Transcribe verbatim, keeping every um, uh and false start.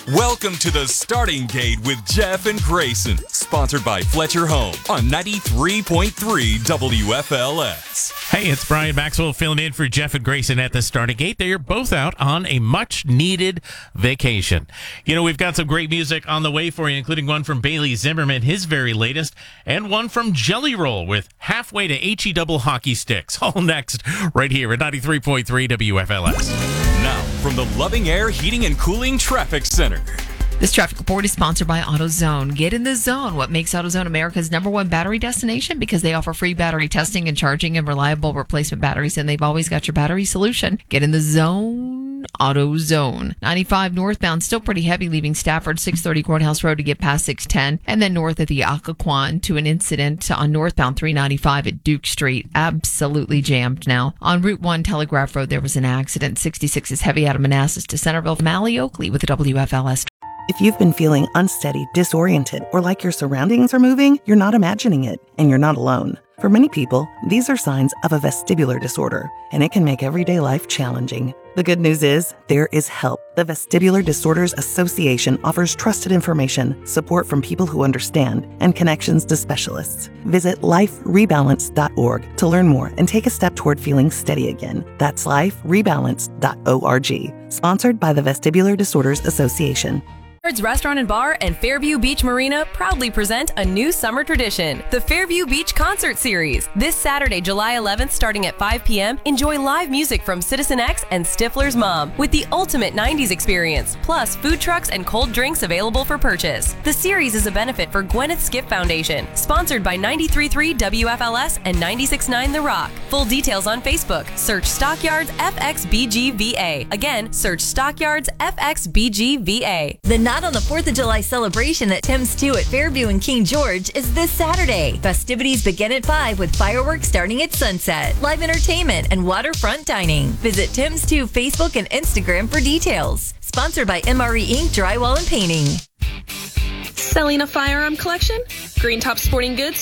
Welcome to the Starting Gate with Jeff and Grayson, sponsored by Fletcher Home on ninety-three point three W F L S. Hey, it's Brian Maxwell filling in for Jeff and Grayson at the Starting Gate. They're both out on a much-needed vacation. You know, we've got some great music on the way for you, including one from Bailey Zimmerman, his very latest, and one from Jelly Roll with Halfway to H E Double Hockey Sticks. All next, right here at ninety-three point three W F L S. Now, from the Loving Air Heating and Cooling Traffic Center. This traffic report is sponsored by AutoZone. Get in the zone. What makes AutoZone America's number one battery destination? Because they offer free battery testing and charging and reliable replacement batteries, and they've always got your battery solution. Get in the zone. AutoZone. ninety-five northbound, still pretty heavy, leaving Stafford, six thirty Courthouse Road to get past six ten, and then north of the Occoquan to an incident on northbound three ninety-five at Duke Street. Absolutely jammed now. On Route one Telegraph Road, there was an accident. sixty-six is heavy out of Manassas to Centerville. Mally Oakley with the W F L S. If you've been feeling unsteady, disoriented, or like your surroundings are moving, you're not imagining it, and you're not alone. For many people, these are signs of a vestibular disorder, and it can make everyday life challenging. The good news is, there is help. The Vestibular Disorders Association offers trusted information, support from people who understand, and connections to specialists. Visit life rebalance dot org to learn more and take a step toward feeling steady again. That's life rebalance dot org. Sponsored by the Vestibular Disorders Association. Restaurant and Bar and Fairview Beach Marina proudly present a new summer tradition, the Fairview Beach Concert Series. This Saturday, July eleventh, starting at five p.m., enjoy live music from Citizen X and Stifler's Mom with the ultimate nineties experience, plus food trucks and cold drinks available for purchase. The series is a benefit for Gwyneth Skip Foundation, sponsored by ninety-three point three W F L S and ninety-six point nine The Rock. Full details on Facebook. Search Stockyards F X B G V A. Again, search Stockyards F X B G V A. The Not on the fourth of July celebration at Tim's two at Fairview and King George is this Saturday. Festivities begin at five with fireworks starting at sunset, live entertainment, and waterfront dining. Visit Tim's two Facebook and Instagram for details. Sponsored by M R E Incorporated Drywall and Painting. Selling a firearm collection? Green Top Sporting Goods